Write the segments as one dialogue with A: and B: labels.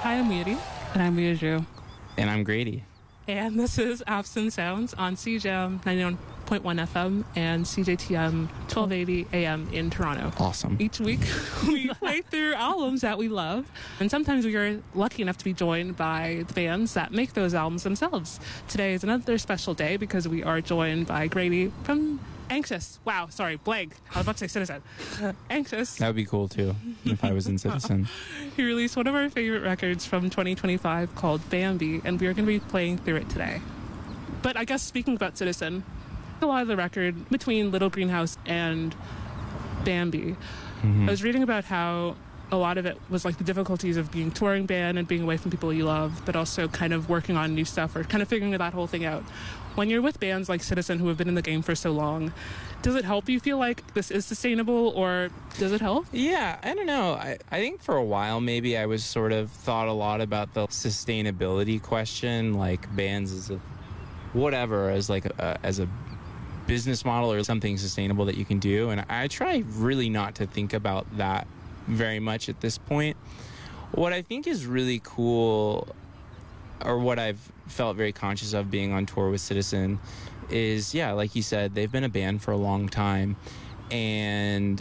A: Hi, I'm Yuri.
B: And I'm Bijou.
C: And I'm Grady.
A: And this is Absent Sounds on CJAM 91.1 FM and CJTM 1280 AM in Toronto.
C: Awesome.
A: Each week, we play through albums that we love, and sometimes we are lucky enough to be joined by the bands that make those albums themselves. Today is another special day because we are joined by Grady from Anxious. Wow, sorry, blank. I was about to say Citizen. Anxious.
C: That would be cool, too, if I was in Citizen.
A: He released one of our favorite records from 2025 called Bambi, and we are going to be playing through it today. But I guess speaking about Citizen, a lot of the record between Little Greenhouse and Bambi, I was reading about how a lot of it was like the difficulties of being a touring band and being away from people you love, but also kind of working on new stuff or kind of figuring that whole thing out. When you're with bands like Citizen who have been in the game for so long, does it help you feel like this is sustainable, or does it help?
C: Yeah, I don't know. I think for a while maybe I was sort of thought a lot about the sustainability question, like bands as a whatever, as like as a business model or something sustainable that you can do. And I try really not to think about that very much at this point. What I think is really cool, or what I've felt very conscious of being on tour with Citizen, is, yeah, like you said, they've been a band for a long time. And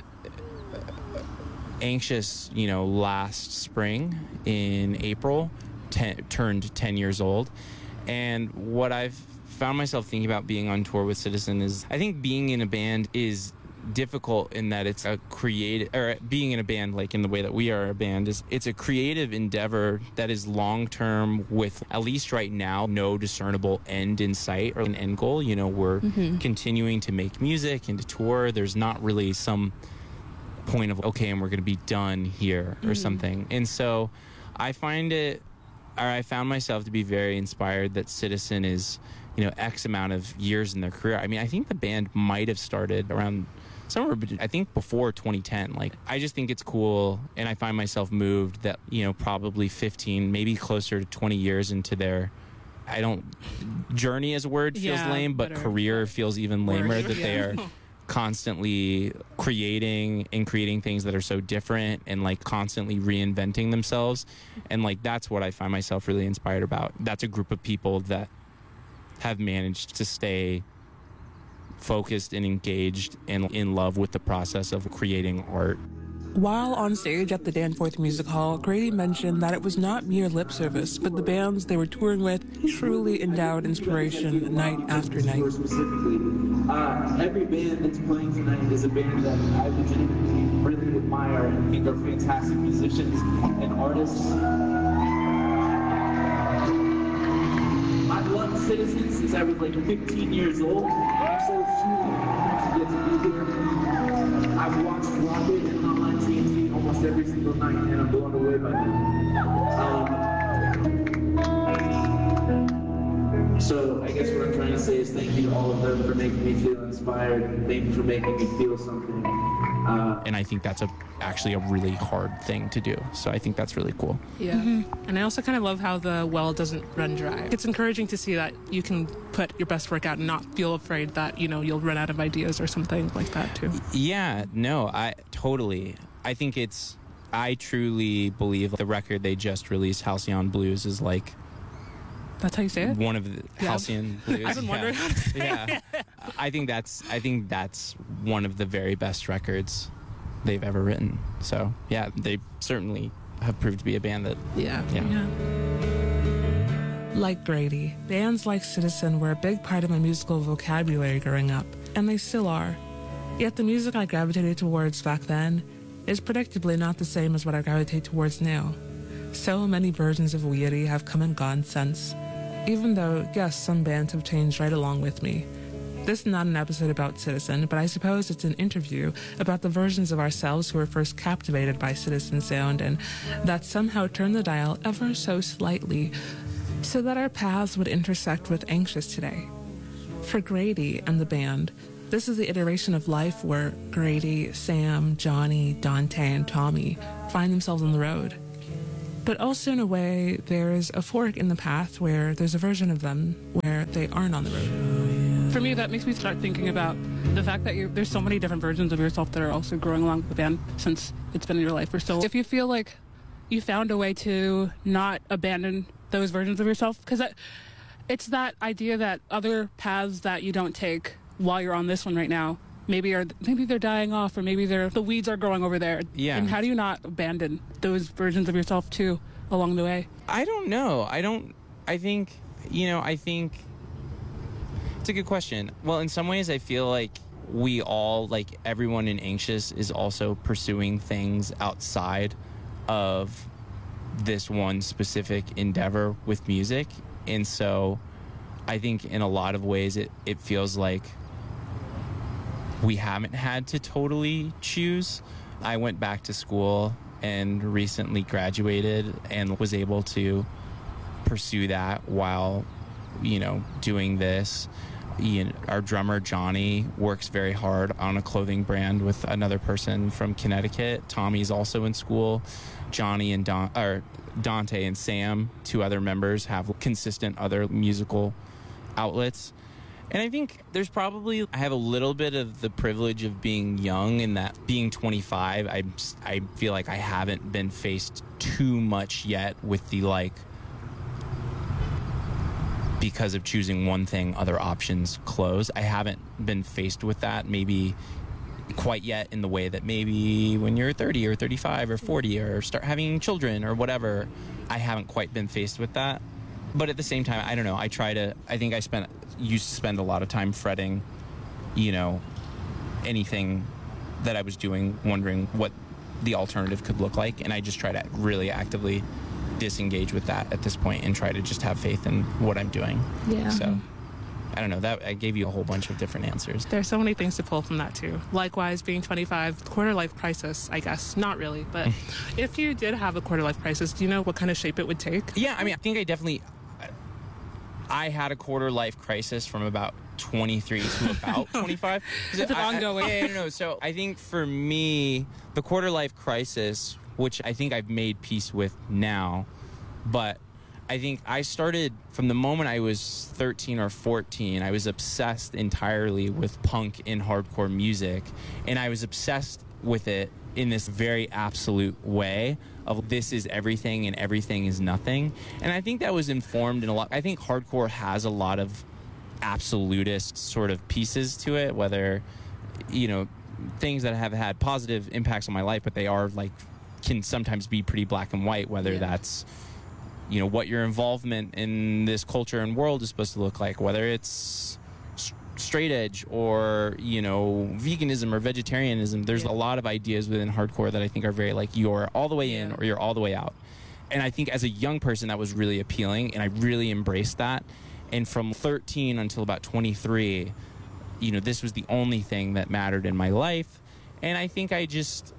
C: Anxious, last spring in April, turned 10 years old. And what I've found myself thinking about being on tour with Citizen is, I think being in a band is difficult in that it's a creative, or being in a band like in the way that we are a band, is it's a creative endeavor that is long term with, at least right now, no discernible end in sight or an end goal. We're continuing to make music and to tour. There's not really some point of, okay, and we're going to be done here or something. And so I found myself to be very inspired that Citizen is, X amount of years in their career. I mean, I think the band might have started around somewhere, I think before 2010. Like, I just think it's cool, and I find myself moved that, probably 15, maybe closer to 20 years into their, journey as a word feels lame, but career feels even lamer, that they are constantly creating things that are so different and like constantly reinventing themselves. And like, that's what I find myself really inspired about. That's a group of people that have managed to stay focused and engaged and in love with the process of creating art.
B: While on stage at the Danforth Music Hall, Grady mentioned that it was not mere lip service, but the bands they were touring with truly endowed inspiration night after night.
D: Specifically, every band that's playing tonight is a band that I legitimately really admire and think are fantastic musicians and artists. I've loved Citizen since I was like 15 years old. I'm so happy to get to be here. I've watched Rocket and Hotline TNT almost every single night, and I'm blown away by them. So I guess what I'm trying to say is thank you to all of them for making me feel inspired, and thank you for making me feel something.
C: And I think that's actually a really hard thing to do. So I think that's really cool.
A: Yeah. And I also kind of love how the well doesn't run dry. It's encouraging to see that you can put your best work out and not feel afraid that, you'll run out of ideas or something like that too.
C: Yeah, no, I truly believe the record they just released, Halcyon Blues, is like,
A: that's how you say it?
C: One of the Halcyon Blues.
A: I've been wondering how to say it.
C: I think that's one of the very best records they've ever written. So yeah, they certainly have proved to be a band that
A: Yeah.
B: Like Grady, bands like Citizen were a big part of my musical vocabulary growing up, and they still are. Yet the music I gravitated towards back then is predictably not the same as what I gravitate towards now. So many versions of Weirdy have come and gone since, even though, yes, some bands have changed right along with me. This is not an episode about Citizen, but I suppose it's an interview about the versions of ourselves who were first captivated by Citizen sound and that somehow turned the dial ever so slightly so that our paths would intersect with Anxious today. For Grady and the band, this is the iteration of life where Grady, Sam, Johnny, Dante, and Tommy find themselves on the road. But also in a way, there's a fork in the path where there's a version of them where they aren't on the road.
A: For me, that makes me start thinking about the fact that there's so many different versions of yourself that are also growing along with the band since it's been in your life for so long. If you feel like you found a way to not abandon those versions of yourself, because it's that idea that other paths that you don't take while you're on this one right now maybe they're dying off, or maybe the weeds are growing over there.
C: Yeah.
A: And how do you not abandon those versions of yourself too along the way?
C: I don't know. I think it's a good question. Well, in some ways I feel like we all, like everyone in Anxious, is also pursuing things outside of this one specific endeavor with music. And so I think in a lot of ways it feels like we haven't had to totally choose. I went back to school and recently graduated and was able to pursue that while, doing this. Our drummer, Johnny, works very hard on a clothing brand with another person from Connecticut. Tommy's also in school. Johnny and Dante and Sam, two other members, have consistent other musical outlets. And I think I have a little bit of the privilege of being young, in that being 25, I feel like I haven't been faced too much yet with the, because of choosing one thing, other options close. I haven't been faced with that maybe quite yet in the way that maybe when you're 30 or 35 or 40 or start having children or whatever, I haven't quite been faced with that. But at the same time, I don't know. I used to spend a lot of time fretting, anything that I was doing, wondering what the alternative could look like. And I just try to really actively disengage with that at this point and try to just have faith in what I'm doing.
A: Yeah.
C: So I don't know, that I gave you a whole bunch of different answers.
A: There's so many things to pull from that too. Likewise, being 25, quarter life crisis, I guess. Not really, but if you did have a quarter life crisis, do you know what kind of shape it would take?
C: Yeah, I think I had a quarter life crisis from about 23 to about 25.
A: It's an ongoing.
C: No. So I think for me, the quarter life crisis, which I think I've made peace with now, but I think I started from the moment I was 13 or 14, I was obsessed entirely with punk and hardcore music, and I was obsessed with it in this very absolute way of this is everything and everything is nothing. And I think that was informed in a lot. I think hardcore has a lot of absolutist sort of pieces to it, whether, things that have had positive impacts on my life, but they are can sometimes be pretty black and white, whether that's, what your involvement in this culture and world is supposed to look like, whether it's straight edge or, veganism or vegetarianism. There's a lot of ideas within hardcore that I think are very you're all the way in or you're all the way out. And I think as a young person, that was really appealing, and I really embraced that. And from 13 until about 23, this was the only thing that mattered in my life. And I think I just,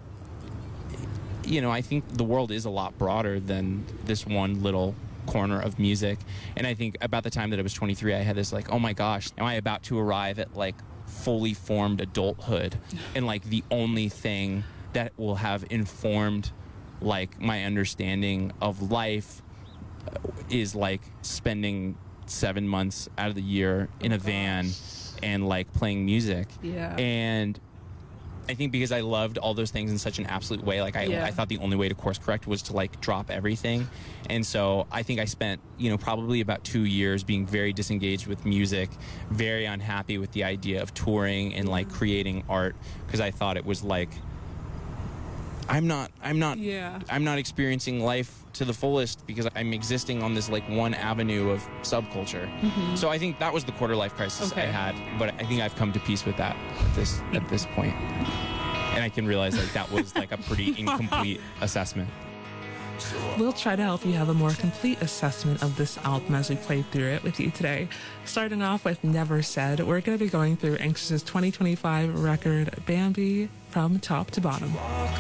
C: I think the world is a lot broader than this one little corner of music. And I think about the time that I was 23, I had this oh my gosh, am I about to arrive at fully formed adulthood? And the only thing that will have informed my understanding of life is spending 7 months out of the year in a van and playing music.
A: Yeah.
C: And I think because I loved all those things in such an absolute way, I thought the only way to course correct was to drop everything. And so I think I spent, probably about 2 years being very disengaged with music, very unhappy with the idea of touring and creating art, because I thought it was I'm not experiencing life to the fullest because I'm existing on this one avenue of subculture. Mm-hmm. So I think that was the quarter life crisis I had, but I think I've come to peace with that at this point. And I can realize that was a pretty incomplete assessment.
B: We'll try to help you have a more complete assessment of this album as we play through it with you today. Starting off with Never Said, we're going to be going through Anxious's 2025 record, Bambi, from top to bottom.